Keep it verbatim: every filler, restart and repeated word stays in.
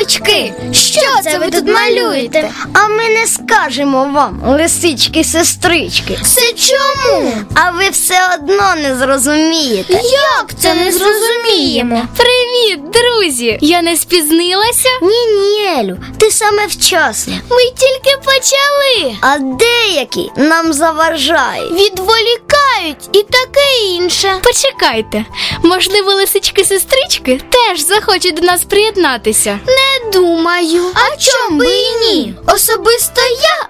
Діточки, що це ви тут малюєте? А ми не скажемо вам, лисички-сестрички. Це чому? А ви все одно не зрозумієте. Як це не зрозуміємо? Привіт, друзі! Я не спізнилася? Ні-ні, Елю, ти саме вчасно. Ми тільки почали. А деякі нам заважають. Відволікають і таке інше. Почекайте, можливо, лисички-сестрички теж захочуть до нас приєднатися. Не думаю. А чом би і ні? Особисто я